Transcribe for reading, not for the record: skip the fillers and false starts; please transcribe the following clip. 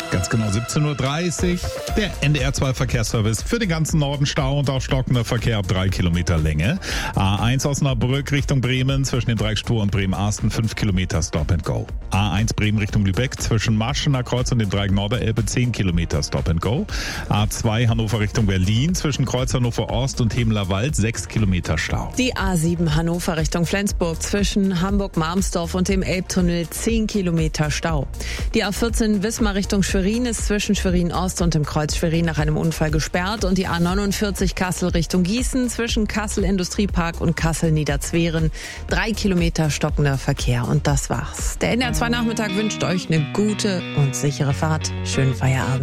Ganz genau 17.30 Uhr. Der NDR2 Verkehrsservice für den ganzen Norden. Stau und auch stockender Verkehr ab 3 Kilometer Länge. A1 Osnabrück Richtung Bremen zwischen den Dreiecksspur und Bremen-Arsten 5 Kilometer Stop and Go. A1 Bremen Richtung Lübeck zwischen Marschener Kreuz und dem Dreieck Norderelbe 10 Kilometer Stop and Go. A2 Hannover Richtung Berlin zwischen Kreuz Hannover Ost und Hemeler Wald 6 Kilometer Stau. Die A7 Hannover Richtung Flensburg zwischen Hamburg-Marmsdorf und dem Elbtunnel 10 Kilometer Stau. Die A14 Wismar Richtung Schwerin ist zwischen Schwerin Ost und dem Kreuz Schwerin nach einem Unfall gesperrt und die A49 Kassel Richtung Gießen zwischen Kassel Industriepark und Kassel Niederzweren 3 Kilometer stockender Verkehr. Und das war's. Der NDR2 Nachmittag wünscht euch eine gute und sichere Fahrt. Schönen Feierabend.